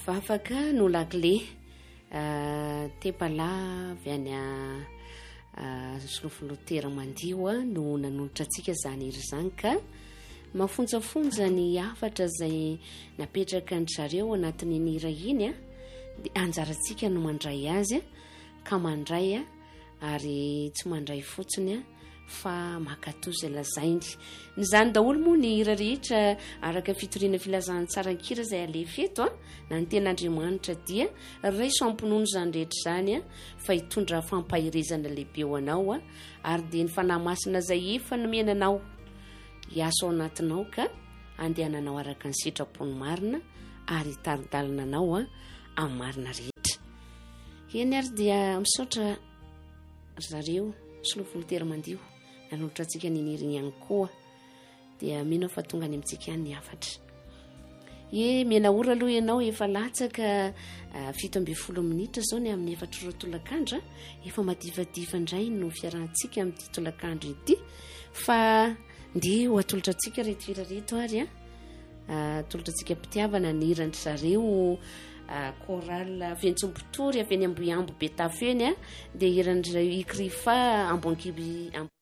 Vavaka no lakle tepala avy any Solofilotera mandio no nanolotra antsika zany iry zany ka mafonjafonja ny hafatra zay napetraka ny zareo anatin'ny hira iny dia anjarantsika no mandray azy ka mandray ary tsy mandray fotsiny fa makatoa izay lazainy ny zany daholo moa ny hira rehetra araka fitoriana filazan'ny tsarankira izay alefeto na ny ten'Andriamanitra dia raiso ampinono zany rehetra zany fa hitondra fampahirezana lehibe ho anao ary dia ny fanahy masina izay efa nomenanao hiaso ao anatinao ka andehananao araka ny sitrapony marina ary taridalina anao amin'ny marina rehetra. Eny ary dia misaotra zareo Solofilotera mandio nanolotra antsika ny niriny ihany koa dia mino fa tonga any amintsika ny hafatra. Mena ora aloha ianao efa latsaka 17 minitra zao ny amin'ny 4 tolakandra efa madivadiva indray no fiarahantsika amin'ity tolakandra ity fa ndi ho atolotra antsika reto hira reto ary atolotra antsika mpitiavana ny hirandry zareo choral Ventsompotory avy any Ambohiambo Betafeny dia hirandry Ikrifa Ambonkiby